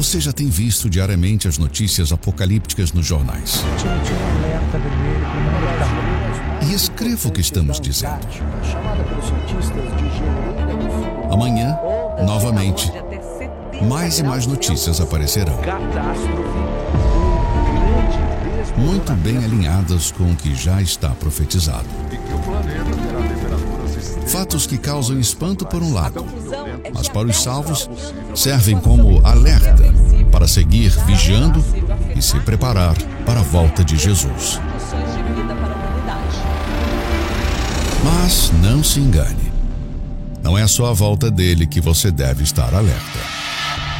Você já tem visto diariamente as notícias apocalípticas nos jornais. E escreva o que estamos dizendo. Amanhã, novamente, mais e mais notícias aparecerão. Muito bem alinhadas com o que já está profetizado. Fatos que causam espanto por um lado, mas para os salvos servem como alerta para seguir vigiando e se preparar para a volta de Jesus. Mas não se engane, não é só a volta dele que você deve estar alerta.